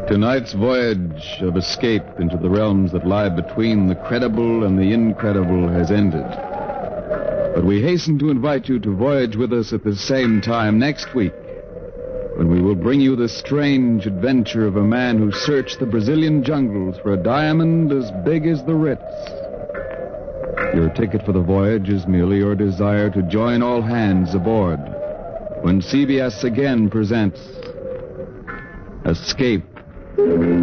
Tonight's voyage of escape into the realms that lie between the credible and the incredible has ended. But we hasten to invite you to voyage with us at the same time next week, when we will bring you the strange adventure of a man who searched the Brazilian jungles for a diamond as big as the Ritz. Your ticket for the voyage is merely your desire to join all hands aboard when CBS again presents Escape